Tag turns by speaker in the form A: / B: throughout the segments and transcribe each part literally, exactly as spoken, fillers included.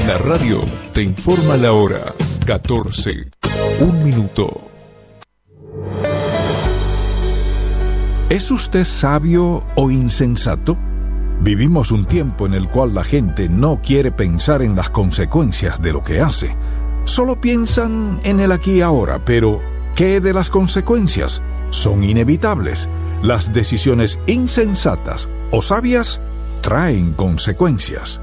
A: La radio te informa la hora. catorce, un minuto. ¿Es usted sabio o insensato? Vivimos un tiempo en el cual la gente no quiere pensar en las consecuencias de lo que hace. Solo piensan en el aquí y ahora, pero ¿qué de las consecuencias? Son inevitables. Las decisiones insensatas o sabias traen consecuencias.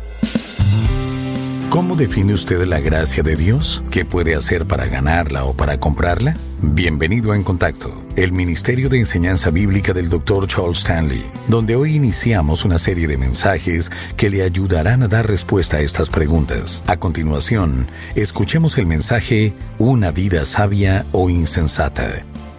B: ¿Cómo define usted la gracia de Dios? ¿Qué puede hacer para ganarla o para comprarla? Bienvenido a En Contacto, el Ministerio de Enseñanza Bíblica del doctor Charles Stanley, donde hoy iniciamos una serie de mensajes que le ayudarán a dar respuesta a estas preguntas. A continuación, escuchemos el mensaje Una vida sabia o insensata.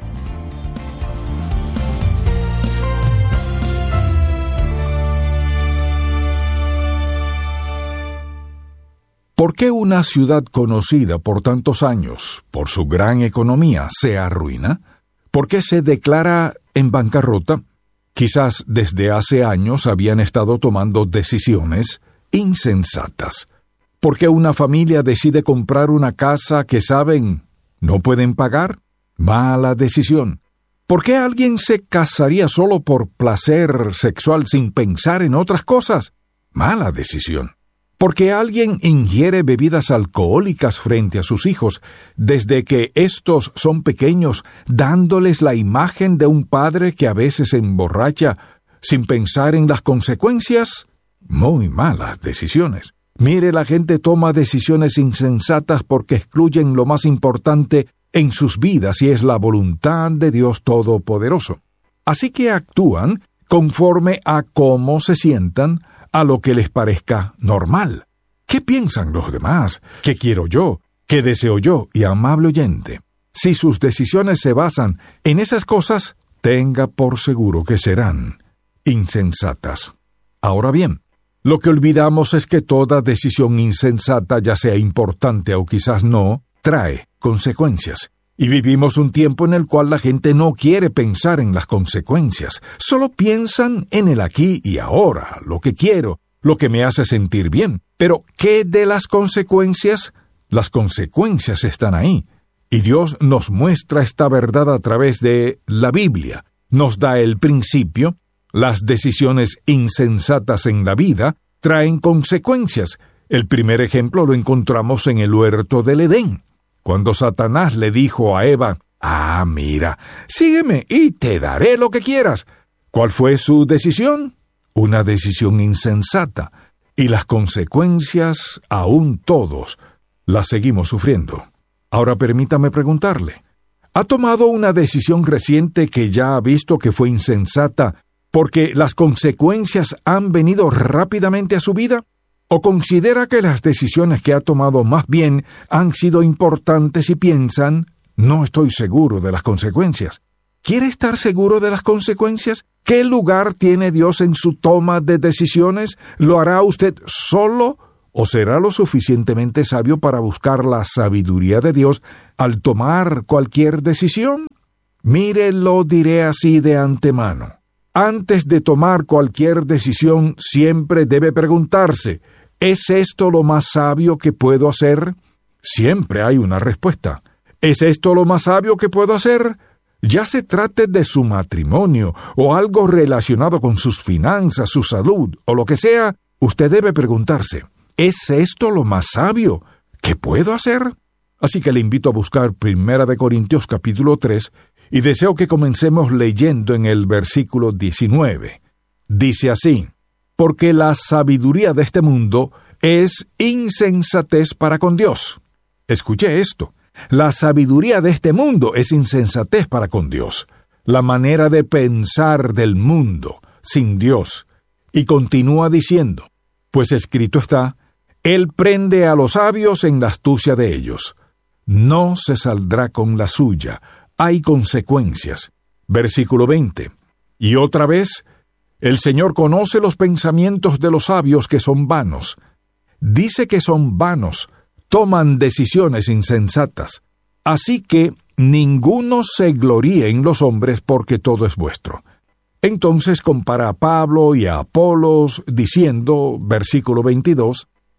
A: ¿Por qué una ciudad conocida por tantos años, por su gran economía, se arruina? ¿Por qué se declara en bancarrota? Quizás desde hace años habían estado tomando decisiones insensatas. ¿Por qué una familia decide comprar una casa que saben no pueden pagar? Mala decisión. ¿Por qué alguien se casaría solo por placer sexual sin pensar en otras cosas? Mala decisión. Porque alguien ingiere bebidas alcohólicas frente a sus hijos desde que estos son pequeños, dándoles la imagen de un padre que a veces se emborracha sin pensar en las consecuencias. Muy malas decisiones. Mire, la gente toma decisiones insensatas porque excluyen lo más importante en sus vidas y es la voluntad de Dios Todopoderoso. Así que actúan conforme a cómo se sientan, a lo que les parezca normal. ¿Qué piensan los demás? ¿Qué quiero yo? ¿Qué deseo yo? Y amable oyente, si sus decisiones se basan en esas cosas, tenga por seguro que serán insensatas. Ahora bien, lo que olvidamos es que toda decisión insensata, ya sea importante o quizás no, trae consecuencias. Y vivimos un tiempo en el cual la gente no quiere pensar en las consecuencias. Solo piensan en el aquí y ahora, lo que quiero, lo que me hace sentir bien. Pero, ¿qué de las consecuencias? Las consecuencias están ahí. Y Dios nos muestra esta verdad a través de la Biblia. Nos da el principio. Las decisiones insensatas en la vida traen consecuencias. El primer ejemplo lo encontramos en el huerto del Edén. Cuando Satanás le dijo a Eva, «Ah, mira, sígueme y te daré lo que quieras». ¿Cuál fue su decisión? Una decisión insensata. Y las consecuencias, aún todos, las seguimos sufriendo. Ahora permítame preguntarle, ¿ha tomado una decisión reciente que ya ha visto que fue insensata porque las consecuencias han venido rápidamente a su vida? ¿O considera que las decisiones que ha tomado más bien han sido importantes y piensan, no estoy seguro de las consecuencias? ¿Quiere estar seguro de las consecuencias? ¿Qué lugar tiene Dios en su toma de decisiones? ¿Lo hará usted solo o será lo suficientemente sabio para buscar la sabiduría de Dios al tomar cualquier decisión? Mire, lo diré así de antemano. Antes de tomar cualquier decisión, siempre debe preguntarse, ¿es esto lo más sabio que puedo hacer? Siempre hay una respuesta. ¿Es esto lo más sabio que puedo hacer? Ya se trate de su matrimonio o algo relacionado con sus finanzas, su salud o lo que sea, usted debe preguntarse, ¿es esto lo más sabio que puedo hacer? Así que le invito a buscar Primera de Corintios capítulo tres y deseo que comencemos leyendo en el versículo diecinueve. Dice así, porque la sabiduría de este mundo es insensatez para con Dios. Escuche esto. La sabiduría de este mundo es insensatez para con Dios. La manera de pensar del mundo sin Dios. Y continúa diciendo, pues escrito está, Él prende a los sabios en la astucia de ellos. No se saldrá con la suya. Hay consecuencias. Versículo veinte. Y otra vez, el Señor conoce los pensamientos de los sabios que son vanos. Dice que son vanos, toman decisiones insensatas. Así que ninguno se gloríe en los hombres porque todo es vuestro. Entonces compara a Pablo y a Apolos diciendo, versículo veintidós,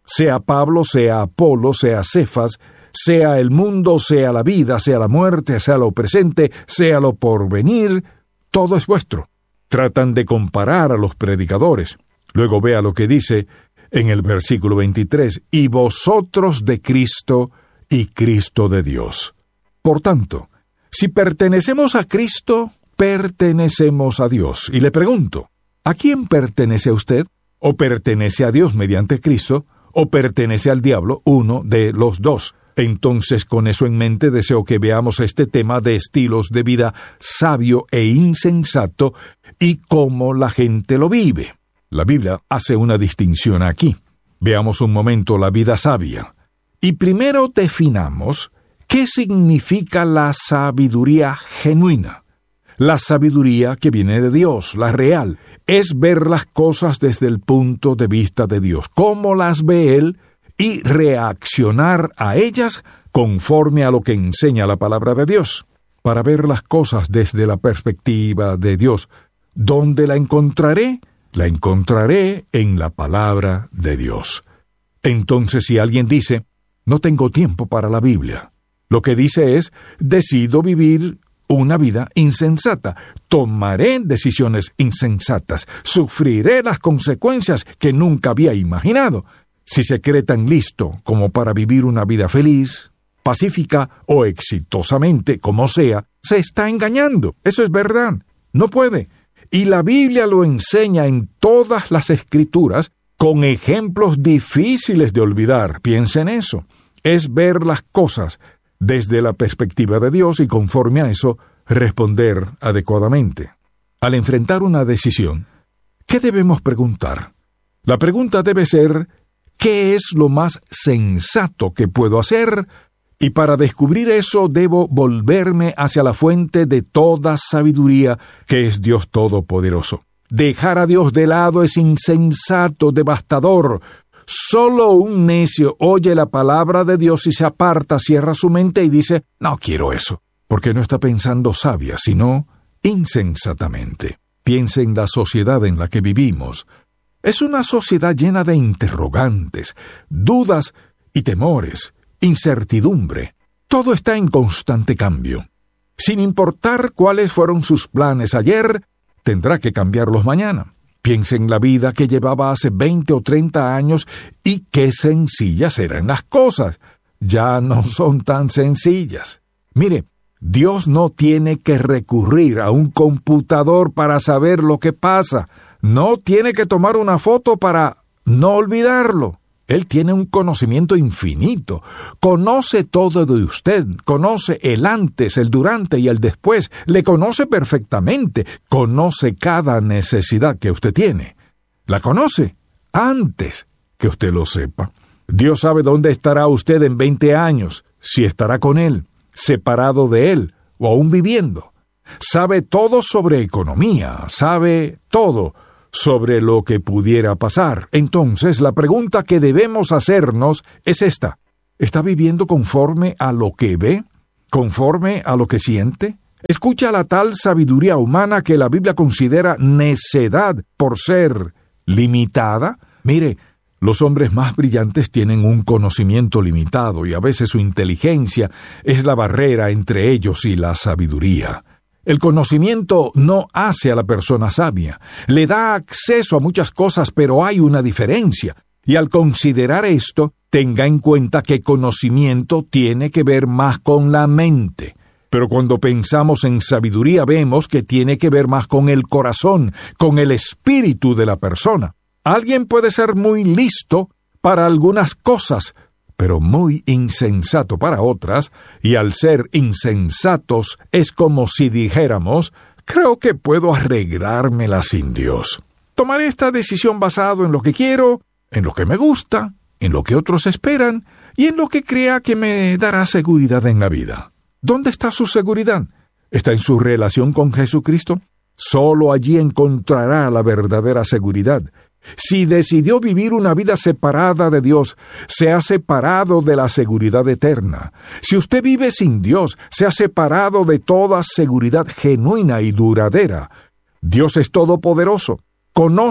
A: Sea Pablo, sea Apolo, sea Cefas, sea el mundo, sea la vida, sea la muerte, sea lo presente, sea lo porvenir, todo es vuestro. Tratan de comparar a los predicadores. Luego vea lo que dice en el versículo veintitrés, y vosotros de Cristo y Cristo de Dios. Por tanto, si pertenecemos a Cristo, pertenecemos a Dios. Y le pregunto, ¿a quién pertenece usted? ¿O pertenece a Dios mediante Cristo? ¿O pertenece al diablo? Uno de los dos. Entonces, con eso en mente, deseo que veamos este tema de estilos de vida sabio e insensato y cómo la gente lo vive. La Biblia hace una distinción aquí. Veamos un momento la vida sabia. Y primero definamos qué significa la sabiduría genuina. La sabiduría que viene de Dios, la real, es ver las cosas desde el punto de vista de Dios, cómo las ve Él, y reaccionar a ellas conforme a lo que enseña la palabra de Dios. Para ver las cosas desde la perspectiva de Dios, ¿dónde la encontraré? La encontraré en la palabra de Dios. Entonces, si alguien dice, no tengo tiempo para la Biblia, lo que dice es, decido vivir una vida insensata, tomaré decisiones insensatas, sufriré las consecuencias que nunca había imaginado. Si se cree tan listo como para vivir una vida feliz, pacífica o exitosamente, como sea, se está engañando. Eso es verdad. No puede. Y la Biblia lo enseña en todas las Escrituras con ejemplos difíciles de olvidar. Piensa en eso. Es ver las cosas desde la perspectiva de Dios y conforme a eso responder adecuadamente. Al enfrentar una decisión, ¿qué debemos preguntar? La pregunta debe ser, ¿qué es lo más sensato que puedo hacer? Y para descubrir eso debo volverme hacia la fuente de toda sabiduría, que es Dios Todopoderoso. Dejar a Dios de lado es insensato, devastador. Solo un necio oye la palabra de Dios y se aparta, cierra su mente y dice, no quiero eso, porque no está pensando sabia, sino insensatamente. Piense en la sociedad en la que vivimos. Es una sociedad llena de interrogantes, dudas y temores, incertidumbre. Todo está en constante cambio. Sin importar cuáles fueron sus planes ayer, tendrá que cambiarlos mañana. Piense en la vida que llevaba hace veinte o treinta años y qué sencillas eran las cosas. Ya no son tan sencillas. Mire, Dios no tiene que recurrir a un computador para saber lo que pasa. No tiene que tomar una foto para no olvidarlo. Él tiene un conocimiento infinito. Conoce todo de usted. Conoce el antes, el durante y el después. Le conoce perfectamente. Conoce cada necesidad que usted tiene. La conoce antes que usted lo sepa. Dios sabe dónde estará usted en veinte años, si estará con Él, separado de Él o aún viviendo. Sabe todo sobre economía. Sabe todo sobre lo que pudiera pasar. Entonces, la pregunta que debemos hacernos es esta. ¿Está viviendo conforme a lo que ve? ¿Conforme a lo que siente? ¿Escucha la tal sabiduría humana que la Biblia considera necedad por ser limitada? Mire, los hombres más brillantes tienen un conocimiento limitado y a veces su inteligencia es la barrera entre ellos y la sabiduría. El conocimiento no hace a la persona sabia. Le da acceso a muchas cosas, pero hay una diferencia. Y al considerar esto, tenga en cuenta que conocimiento tiene que ver más con la mente. Pero cuando pensamos en sabiduría, vemos que tiene que ver más con el corazón, con el espíritu de la persona. Alguien puede ser muy listo para algunas cosas, pero muy insensato para otras, y al ser insensatos es como si dijéramos, creo que puedo arreglármela sin Dios. Tomaré esta decisión basado en lo que quiero, en lo que me gusta, en lo que otros esperan, y en lo que crea que me dará seguridad en la vida. ¿Dónde está su seguridad? ¿Está en su relación con Jesucristo? Solo allí encontrará la verdadera seguridad. Si decidió vivir una vida separada de Dios, se ha separado de la seguridad eterna. Si usted vive sin Dios, se ha separado de toda seguridad genuina y duradera. Dios es todopoderoso. Conoce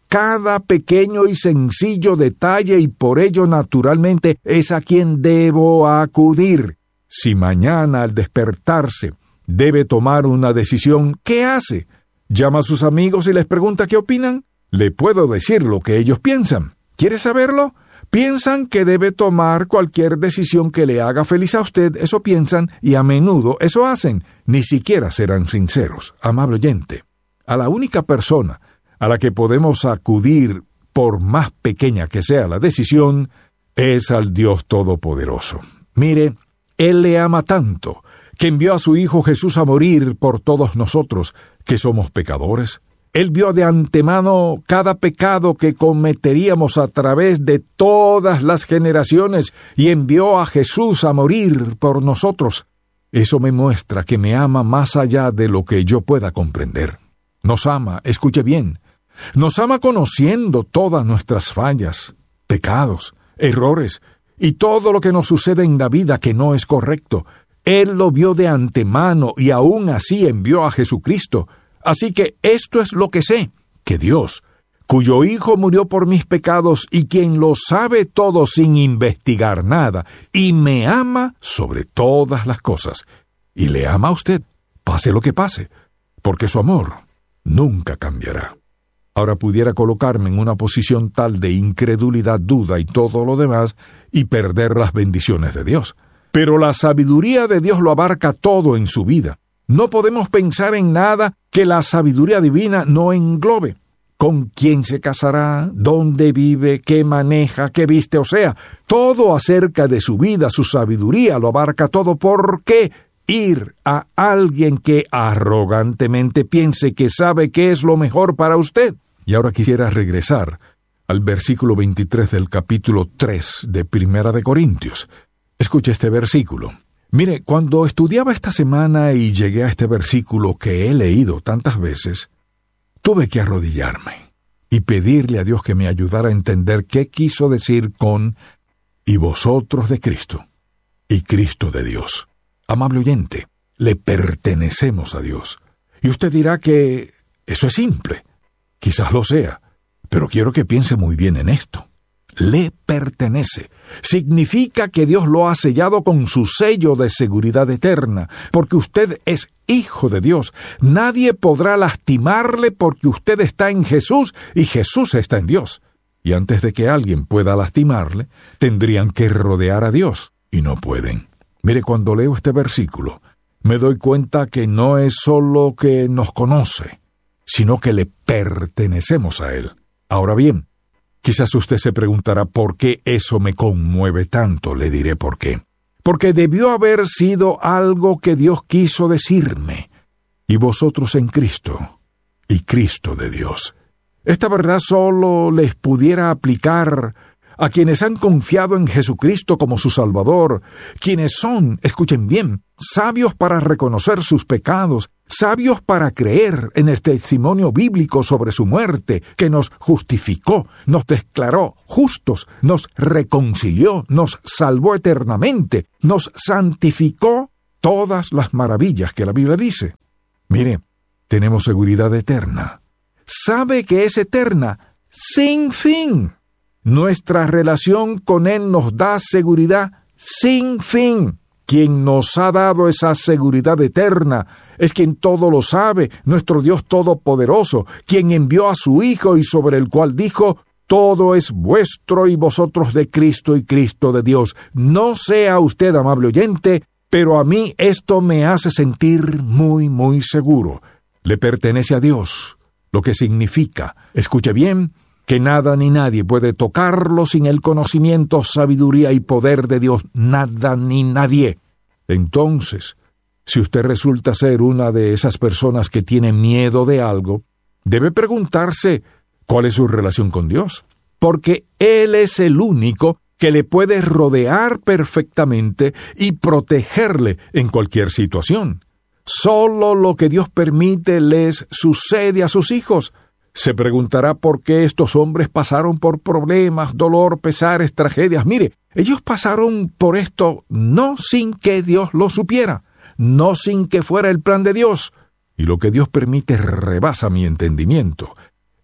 A: cada pequeño y sencillo detalle y por ello naturalmente es a quien debo acudir. Si mañana al despertarse debe tomar una decisión, ¿qué hace? ¿Llama a sus amigos y les pregunta qué opinan? Le puedo decir lo que ellos piensan. ¿Quiere saberlo? Piensan que debe tomar cualquier decisión que le haga feliz a usted, eso piensan, y a menudo eso hacen. Ni siquiera serán sinceros. Amable oyente, a la única persona a la que podemos acudir, por más pequeña que sea la decisión, es al Dios Todopoderoso. Mire, Él le ama tanto, que envió a su Hijo Jesús a morir por todos nosotros, que somos pecadores. Él vio de antemano cada pecado que cometeríamos a través de todas las generaciones y envió a Jesús a morir por nosotros. Eso me muestra que me ama más allá de lo que yo pueda comprender. Nos ama, escuche bien, nos ama conociendo todas nuestras fallas, pecados, errores y todo lo que nos sucede en la vida que no es correcto. Él lo vio de antemano y aún así envió a Jesucristo. Así que esto es lo que sé, que Dios, cuyo Hijo murió por mis pecados y quien lo sabe todo sin investigar nada, y me ama sobre todas las cosas. Y le ama a usted, pase lo que pase, porque su amor nunca cambiará. Ahora pudiera colocarme en una posición tal de incredulidad, duda y todo lo demás, y perder las bendiciones de Dios. Pero la sabiduría de Dios lo abarca todo en su vida. No podemos pensar en nada que la sabiduría divina no englobe. ¿Con quién se casará? ¿Dónde vive? ¿Qué maneja? ¿Qué viste? O sea, todo acerca de su vida, su sabiduría lo abarca todo. ¿Por qué ir a alguien que arrogantemente piense que sabe qué es lo mejor para usted? Y ahora quisiera regresar al versículo veintitrés del capítulo tres de Primera de Corintios. Escuche este versículo. Mire, cuando estudiaba esta semana y llegué a este versículo que he leído tantas veces, tuve que arrodillarme y pedirle a Dios que me ayudara a entender qué quiso decir con «y vosotros de Cristo, y Cristo de Dios». Amable oyente, le pertenecemos a Dios. Y usted dirá que eso es simple. Quizás lo sea, pero quiero que piense muy bien en esto. Le pertenece. Significa que Dios lo ha sellado con su sello de seguridad eterna, porque usted es hijo de Dios. Nadie podrá lastimarle porque usted está en Jesús y Jesús está en Dios. Y antes de que alguien pueda lastimarle, tendrían que rodear a Dios, y no pueden. Mire, cuando leo este versículo, me doy cuenta que no es solo que nos conoce, sino que le pertenecemos a Él. Ahora bien, quizás usted se preguntará por qué eso me conmueve tanto. Le diré por qué. Porque debió haber sido algo que Dios quiso decirme. Y vosotros en Cristo, y Cristo de Dios. Esta verdad solo les pudiera aplicar a quienes han confiado en Jesucristo como su Salvador, quienes son, escuchen bien, sabios para reconocer sus pecados, sabios para creer en el testimonio bíblico sobre su muerte, que nos justificó, nos declaró justos, nos reconcilió, nos salvó eternamente, nos santificó, todas las maravillas que la Biblia dice. Mire, tenemos seguridad eterna. ¿Sabe que es eterna? Sin fin. Nuestra relación con Él nos da seguridad sin fin. Quien nos ha dado esa seguridad eterna es quien todo lo sabe, nuestro Dios Todopoderoso, quien envió a su Hijo y sobre el cual dijo: todo es vuestro y vosotros de Cristo y Cristo de Dios. No sea usted, amable oyente, pero a mí esto me hace sentir muy, muy seguro. Le pertenece a Dios, lo que significa, escuche bien, que nada ni nadie puede tocarlo sin el conocimiento, sabiduría y poder de Dios. Nada ni nadie. Entonces, si usted resulta ser una de esas personas que tiene miedo de algo, debe preguntarse cuál es su relación con Dios, porque Él es el único que le puede rodear perfectamente y protegerle en cualquier situación. Solo lo que Dios permite les sucede a sus hijos. Se preguntará por qué estos hombres pasaron por problemas, dolor, pesares, tragedias. Mire, ellos pasaron por esto no sin que Dios lo supiera, no sin que fuera el plan de Dios. Y lo que Dios permite rebasa mi entendimiento.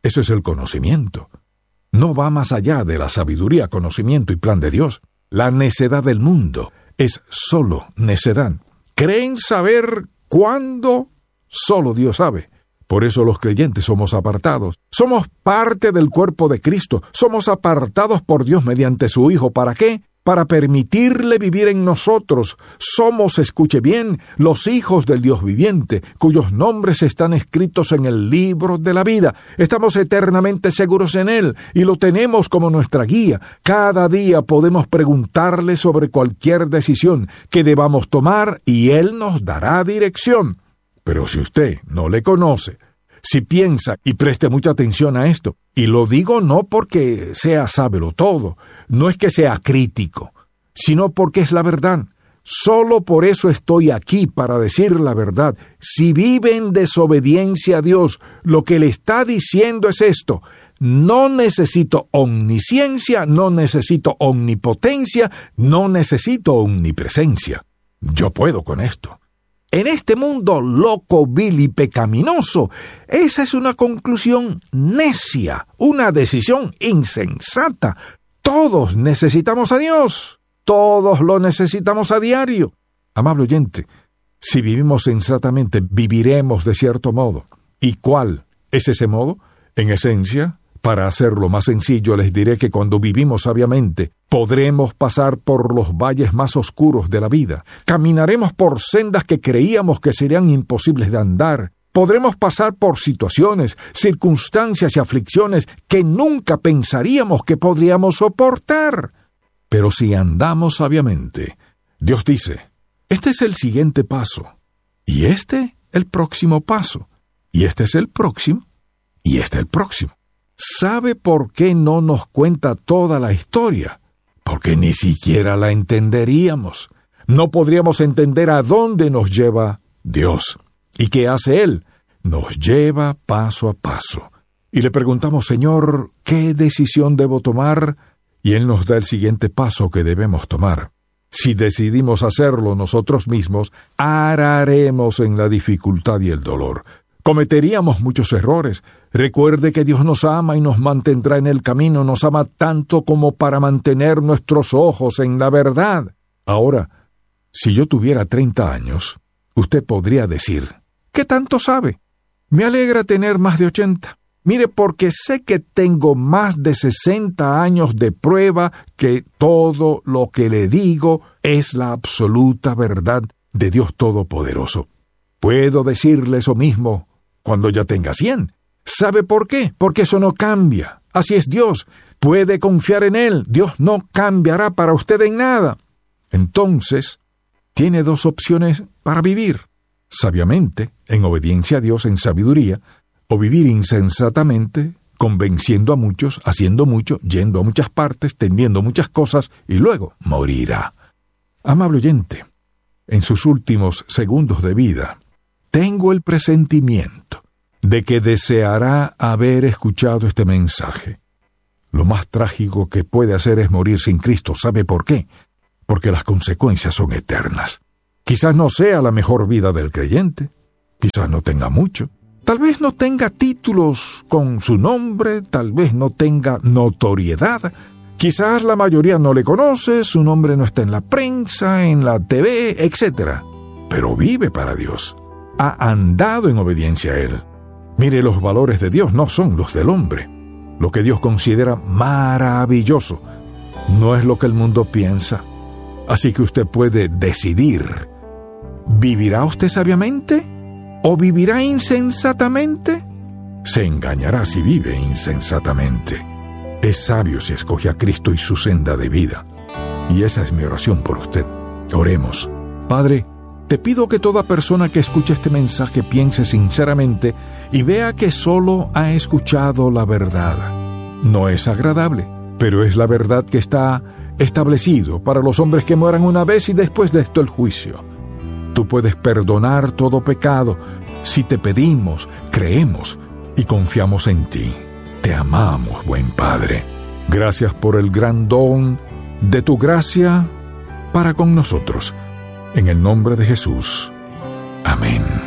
A: Eso es el conocimiento. No va más allá de la sabiduría, conocimiento y plan de Dios. La necedad del mundo es solo necedad. Creen saber cuándo solo Dios sabe. Por eso los creyentes somos apartados. Somos parte del cuerpo de Cristo. Somos apartados por Dios mediante su Hijo. ¿Para qué? Para permitirle vivir en nosotros. Somos, escuche bien, los hijos del Dios viviente, cuyos nombres están escritos en el libro de la vida. Estamos eternamente seguros en Él y lo tenemos como nuestra guía. Cada día podemos preguntarle sobre cualquier decisión que debamos tomar y Él nos dará dirección. Pero si usted no le conoce, si piensa, y preste mucha atención a esto, y lo digo no porque sea sábelo todo, no es que sea crítico, sino porque es la verdad. Solo por eso estoy aquí, para decir la verdad. Si vive en desobediencia a Dios, lo que le está diciendo es esto: no necesito omnisciencia, no necesito omnipotencia, no necesito omnipresencia. Yo puedo con esto. En este mundo loco, vil y pecaminoso, esa es una conclusión necia, una decisión insensata. Todos necesitamos a Dios. Todos lo necesitamos a diario. Amable oyente, si vivimos sensatamente, viviremos de cierto modo. ¿Y cuál es ese modo? En esencia, para hacerlo más sencillo, les diré que cuando vivimos sabiamente, podremos pasar por los valles más oscuros de la vida. Caminaremos por sendas que creíamos que serían imposibles de andar. Podremos pasar por situaciones, circunstancias y aflicciones que nunca pensaríamos que podríamos soportar. Pero si andamos sabiamente, Dios dice, este es el siguiente paso, y este el próximo paso, y este es el próximo, y este el próximo. ¿Sabe por qué no nos cuenta toda la historia? Porque ni siquiera la entenderíamos. No podríamos entender a dónde nos lleva Dios. ¿Y qué hace Él? Nos lleva paso a paso. Y le preguntamos, Señor, ¿qué decisión debo tomar? Y Él nos da el siguiente paso que debemos tomar. Si decidimos hacerlo nosotros mismos, araremos en la dificultad y el dolor. Cometeríamos muchos errores. Recuerde que Dios nos ama y nos mantendrá en el camino. Nos ama tanto como para mantener nuestros ojos en la verdad. Ahora, si yo tuviera treinta años, usted podría decir, ¿qué tanto sabe? Me alegra tener más de ochenta. Mire, porque sé que tengo más de sesenta años de prueba que todo lo que le digo es la absoluta verdad de Dios Todopoderoso. Puedo decirle eso mismo cuando ya tenga cien. ¿Sabe por qué? Porque eso no cambia. Así es Dios. Puede confiar en Él. Dios no cambiará para usted en nada. Entonces, tiene dos opciones para vivir: sabiamente, en obediencia a Dios, en sabiduría, o vivir insensatamente, convenciendo a muchos, haciendo mucho, yendo a muchas partes, teniendo muchas cosas, y luego morirá. Amable oyente, en sus últimos segundos de vida, tengo el presentimiento de que deseará haber escuchado este mensaje. Lo más trágico que puede hacer es morir sin Cristo. ¿Sabe por qué? Porque las consecuencias son eternas. Quizás no sea la mejor vida del creyente, quizás no tenga mucho, tal vez no tenga títulos con su nombre, tal vez no tenga notoriedad, quizás la mayoría no le conoce, su nombre no está en la prensa, en la T V, etcétera. Pero vive para Dios. Ha andado en obediencia a Él. Mire, los valores de Dios no son los del hombre. Lo que Dios considera maravilloso no es lo que el mundo piensa. Así que usted puede decidir. ¿Vivirá usted sabiamente o vivirá insensatamente? Se engañará si vive insensatamente. Es sabio si escoge a Cristo y su senda de vida. Y esa es mi oración por usted. Oremos. Padre, te pido que toda persona que escuche este mensaje piense sinceramente y vea que solo ha escuchado la verdad. No es agradable, pero es la verdad que está establecido para los hombres que mueran una vez y después de esto el juicio. Tú puedes perdonar todo pecado si te pedimos, creemos y confiamos en ti. Te amamos, buen Padre. Gracias por el gran don de tu gracia para con nosotros. En el nombre de Jesús. Amén.